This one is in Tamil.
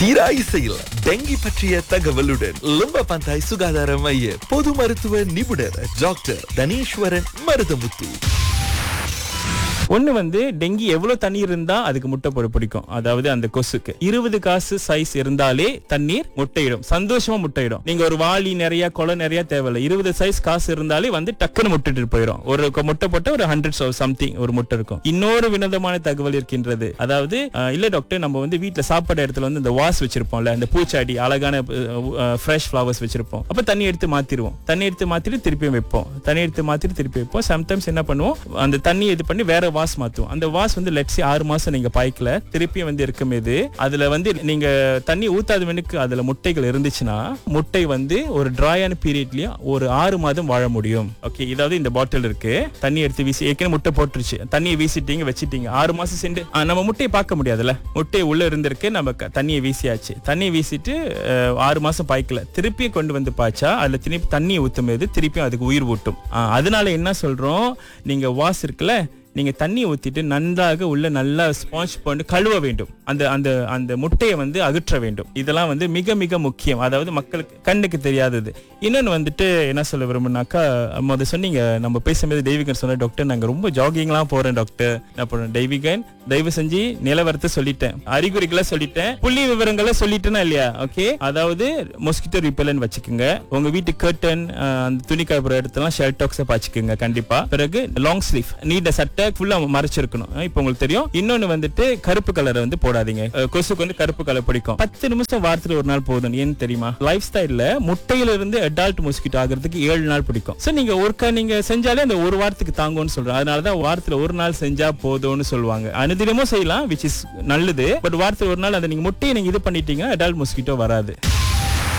தீரா இசையில் டெங்கி பற்றிய தகவலுடன் லும்ப பந்தாய் சுகாதார மைய பொது மருத்துவ நிபுணர் டாக்டர் தனீஸ்வரன் மருதமுத்து. ஒண்ணு வந்து டெங்கி எவ்வளவு தண்ணீர் இருந்தா அதுக்கு முட்டை போட பிடிக்கும். அதாவது அந்த கொசுக்கு 20 காசு சைஸ் இருந்தாலே தண்ணீர் முட்டையிடும், சந்தோஷமா முட்டையிடும். நீங்க ஒரு வாளி நிறைய குளம் நிறைய தேவையில்லை, 20 சைஸ் காசு இருந்தாலே வந்து டக்குன்னு முட்டிட்டு போயிடும். ஒரு முட்டை போட்ட ஒரு 100 சம்திங் ஒரு முட்டை இருக்கும். இன்னொரு வினோதமான தகவல் இருக்கின்றது. அதாவது இல்ல டாக்டர், நம்ம வந்து வீட்டுல சாப்பாடு இடத்துல வந்து இந்த வாஸ் வச்சிருப்போம்ல, இந்த பூச்சாடி அழகான ஃப்ரெஷ் ஃபிளவர்ஸ் வச்சிருப்போம். அப்ப தண்ணி எடுத்து மாத்திடுவோம், தண்ணி எடுத்து மாத்திட்டு திருப்பியும் வைப்போம், தண்ணி எடுத்து மாத்திட்டு திருப்பி வைப்போம். சம்டைம்ஸ் என்ன பண்ணுவோம், அந்த தண்ணி இது பண்ணி வேற வாஸ் மாத்துவோம். அந்த வாஸ் வந்து லெட்ஸ் 6 மாசம் நீங்க பாய்க்கல, திருப்பி வந்து இருக்கும்போது அதுல வந்து நீங்க தண்ணி ஊத்தாதவனுக்கு அதுல முட்டைகள் இருந்துச்சுன்னா முட்டை வந்து ஒரு ட்ராயான பீரியட்லயே ஒரு 6 மாதம் வாழ முடியும். ஓகே, இதாவது இந்த பாட்டில் இருக்கு, தண்ணி எடுத்து வீசி ஏற்கனவே முட்டை போட்டுருச்சு, தண்ணியை வீசிட்டீங்க வச்சிட்டீங்க, 6 மாசம் சென்று நம்ம முட்டையை பார்க்க முடியாதுல்ல, முட்டை உள்ள இருந்திருக்கு, நம்ம தண்ணியை வீசியாச்சு, தண்ணியை வீசிட்டு 6 மாசம் பாய்க்கல, திருப்பி கொண்டு வந்து பாய்ச்சா அதுல திருப்பி தண்ணியை ஊத்தும் போது திருப்பி அதுக்கு உயிர் ஊட்டும். அதனால என்ன சொல்றோம், நீங்க வாஸ் இருக்குல்ல, நீங்க தண்ணி ஊத்திட்டு நன்றாக உள்ள நல்லா ஸ்பாஞ்ச் பண்ணி கழுவ வேண்டும், அந்த அந்த அந்த முட்டையை வந்து அகற்ற வேண்டும். இதெல்லாம் வந்து மிக மிக முக்கியம், அதாவது மக்களுக்கு கண்ணுக்கு தெரியாதது. இன்னொன்னு வந்துட்டு என்ன சொல்ல விரும்புனாக்கா, முத சொன்னீங்க நம்ம பேசும்போது தெய்வீகன் சொன்ன, டாக்டர் நாங்க ரொம்ப ஜாகிங்லாம் போறேன் டாக்டர். நான் போறேன் தெய்வீகன், தயவு செஞ்சு நிலவரத்தை சொல்லிட்டேன், அறிகுறிகளை சொல்லிட்டேன், புள்ளி விவரங்களை சொல்லிட்டேன்னா இல்லையா? ஓகே, அதாவது மொஸ்கிட்டோ ரிப்பெலன் வச்சுக்கோங்க, உங்க வீட்டு கர்டன் அந்த துணி காய்ப்புற இடத்துல ஷெல்டாக்ஸை பாய்ச்சிக்கோங்க கண்டிப்பா. பிறகு லாங் ஸ்லீவ் நீண்ட சட்டை ஃபுல்லா மறைச்சிருக்கணும். இப்போ உங்களுக்கு தெரியும். இன்னொன்னு வந்துட்டு கருப்பு கலரை வந்து போடாதீங்க, கொசுக்கு வந்து கருப்பு கலர் பிடிக்கும். 10 நிமிஷம் வாரத்துல ஒரு நாள் போதும். ஏன்னு தெரியுமா? லைஃப் ஸ்டைல்ல முட்டையில இருந்து அடல்ட் மொஸ்கிட்டோ ஆகிறதுக்கு 7 நாள் பிடிக்கும். சோ நீங்க ஒருக்கா நீங்க செஞ்சாலே அந்த ஒரு வாரத்துக்கு தாங்கும்னு சொல்றேன். அதனாலதான் வாரத்துல ஒரு நாள் செஞ்சா போதும்னு சொல்லுவாங்க. அனுதினமும் செய்யலாம், which is நல்லது. பட் வாரத்துல ஒரு நாள் அந்த நீங்க முட்டையை நீங்க இது பண்ணிட்டீங்கன்னா அடல்ட் மொஸ்கிட்டோ வராது.